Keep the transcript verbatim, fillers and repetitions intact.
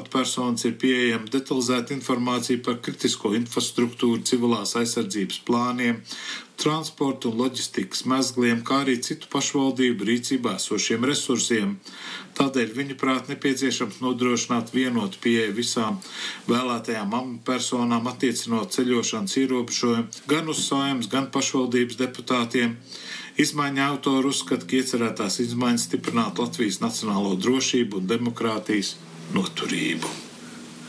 amatpersonas ir pieejama detalizēta informācija par kritisko infrastruktūru, civilās aizsardzības plāniem, transportu un loģistikas mezgliem, kā arī citu pašvaldību rīcībā esošiem resursiem. Tādēļ viņuprāt nepieciešams nodrošināt vienotu pieeju visām vēlētajām amatpersonām, attiecinot ceļošanas ierobežojumu gan uz Saeimas, gan pašvaldības deputātiem. Izmaiņa autori uzskata, ka iecerētās izmaiņas stiprinātu Latvijas nacionālo drošību un demokrātijas noturību.